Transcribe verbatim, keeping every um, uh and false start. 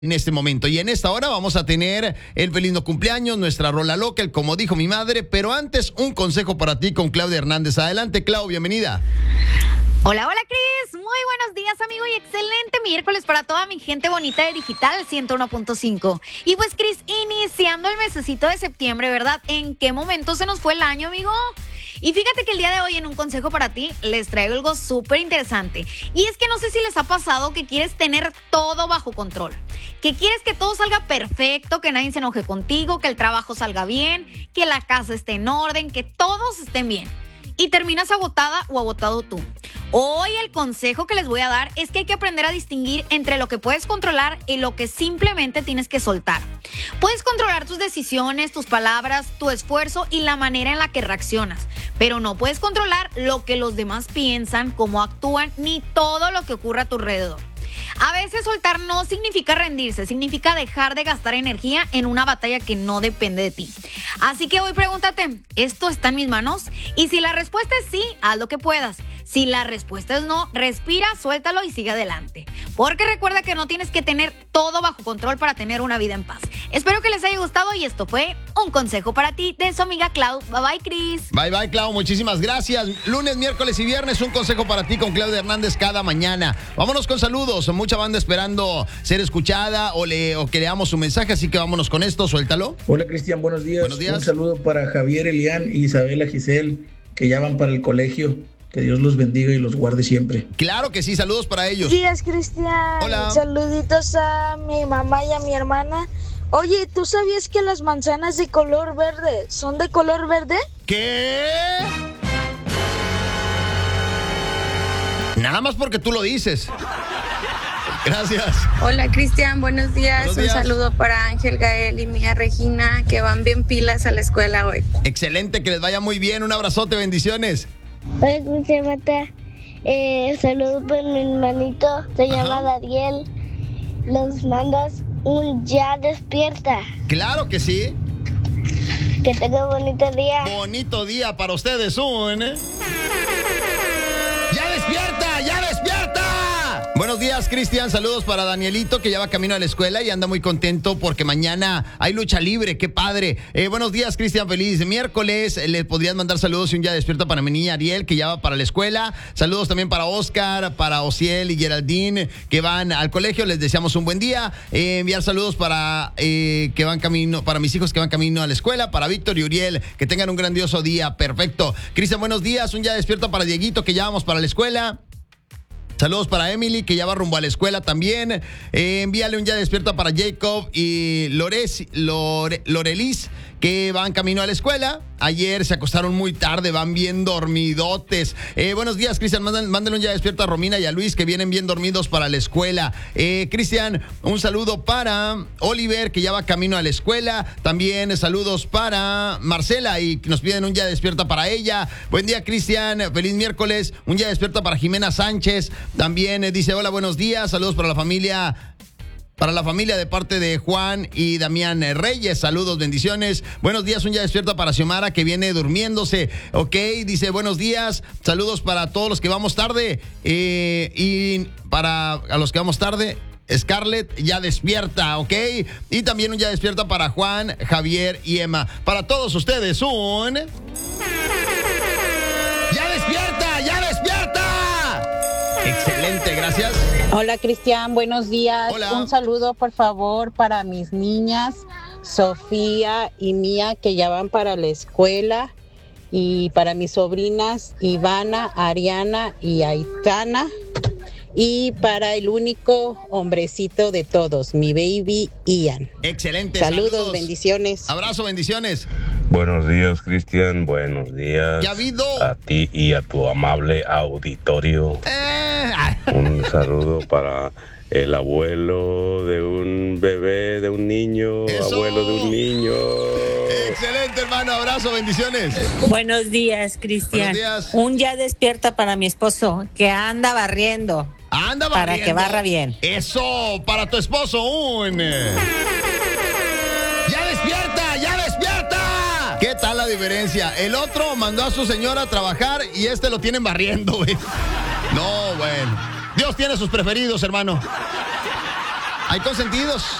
En este momento y en esta hora vamos a tener el feliz no cumpleaños, nuestra rola loca, el como dijo mi madre, pero antes un consejo para ti con Claudia Hernández. Adelante, Clau, bienvenida. Hola, hola, Cris. Muy buenos días, amigo, y excelente miércoles para toda mi gente bonita de Digital ciento uno punto cinco. Y pues, Cris, iniciando el mesecito de septiembre, ¿verdad? ¿En qué momento se nos fue el año, amigo? Y fíjate que el día de hoy en un consejo para ti les traigo algo súper interesante. Y es que no sé si les ha pasado que quieres tener todo bajo control. Que quieres que todo salga perfecto, que nadie se enoje contigo, que el trabajo salga bien, que la casa esté en orden, que todos estén bien. Y terminas agotada o agotado tú. Hoy el consejo que les voy a dar es que hay que aprender a distinguir entre lo que puedes controlar y lo que simplemente tienes que soltar. Puedes controlar tus decisiones, tus palabras, tu esfuerzo y la manera en la que reaccionas, pero no puedes controlar lo que los demás piensan, cómo actúan, ni todo lo que ocurre a tu alrededor. A veces soltar no significa rendirse, significa dejar de gastar energía en una batalla que no depende de ti. Así que hoy pregúntate, ¿esto está en mis manos? Y si la respuesta es sí, haz lo que puedas. Si la respuesta es no, respira, suéltalo y sigue adelante. Porque recuerda que no tienes que tener todo bajo control para tener una vida en paz. Espero que les haya gustado y esto fue un consejo para ti de su amiga Clau. Bye bye, Cris. Bye bye, Clau, muchísimas gracias. Lunes, miércoles y viernes, un consejo para ti con Claudia Hernández cada mañana. Vámonos con saludos, mucha banda esperando ser escuchada o, le, o que leamos su mensaje, así que vámonos con esto, suéltalo. Hola, Cristian, buenos días. Buenos días. Un saludo para Javier, Elian y Isabela Giselle, que ya van para el colegio. Que Dios los bendiga y los guarde siempre. Claro que sí, saludos para ellos. Buenos días, Cristian. Hola. Saluditos a mi mamá y a mi hermana. Oye, ¿tú sabías que las manzanas de color verde son de color verde? ¿Qué? Nada más porque tú lo dices. Gracias. Hola, Cristian, buenos días. Buenos días. Un saludo para Ángel, Gael y Mía Regina, que van bien pilas a la escuela hoy. Excelente, que les vaya muy bien. Un abrazote, bendiciones. Hola, Cristian Mata. Eh, saludos por mi hermanito, se Ajá. llama Dariel. Los mandas un ya despierta. Claro que sí. Que tenga un bonito día. Bonito día para ustedes, un... ¡Ya despierta! ¡Ya despierta! Buenos días, Cristian. Saludos para Danielito, que ya va camino a la escuela y anda muy contento porque mañana hay lucha libre. ¡Qué padre! Eh, buenos días, Cristian. Feliz miércoles. Le podrías mandar saludos y un ya despierta para mi niña Ariel, que ya va para la escuela. Saludos también para Oscar, para Ociel y Geraldine, que van al colegio. Les deseamos un buen día. Eh, enviar saludos para eh, que van camino, para mis hijos que van camino a la escuela, para Víctor y Uriel, que tengan un grandioso día. Perfecto. Cristian, buenos días. Un ya despierta para Dieguito, que ya vamos para la escuela. Saludos para Emily, que ya va rumbo a la escuela también. Eh, envíale un ya despierta para Jacob y Lores, Lore, Lorelis, que van camino a la escuela. Ayer se acostaron muy tarde, van bien dormidotes. Eh, buenos días, Cristian. Mándale un ya despierta a Romina y a Luis, que vienen bien dormidos para la escuela. Eh, Cristian, un saludo para Oliver, que ya va camino a la escuela. También saludos para Marcela, y nos piden un ya despierta para ella. Buen día, Cristian. Feliz miércoles. Un ya despierta para Jimena Sánchez. También eh, dice, hola, buenos días. Saludos para la familia... Para la familia de parte de Juan y Damián Reyes, saludos, bendiciones. Buenos días, un ya despierta para Xiomara, que viene durmiéndose. Ok, dice buenos días, saludos para todos los que vamos tarde. Eh, y para a los que vamos tarde, Scarlett ya despierta, ok. Y también un ya despierta para Juan, Javier y Emma. Para todos ustedes, un... ¡Ya despierta! ¡Ya despierta! Excelente, gracias. Hola, Cristian, buenos días. Hola. Un saludo, por favor, para mis niñas, Sofía y Mía, que ya van para la escuela, y para mis sobrinas, Ivana, Ariana y Aitana, y para el único hombrecito de todos, mi baby Ian. Excelente. Saludos, saludos. bendiciones. Abrazo, bendiciones. Buenos días, Cristian. Buenos días. ¿Ya ha habido? A ti y a tu amable auditorio. Eh, Un saludo para el abuelo de un bebé, de un niño, Eso. abuelo de un niño. Excelente, hermano. Abrazo, bendiciones. Buenos días, Cristian. Buenos días. Un ya despierta para mi esposo, que anda barriendo. Anda Para barriendo. que barra bien. Eso, para tu esposo, un... ¡Ya despierta! ¡Ya despierta! ¿Qué tal la diferencia? El otro mandó a su señora a trabajar y este lo tienen barriendo, güey. No, bueno. Dios tiene sus preferidos, hermano. Hay consentidos.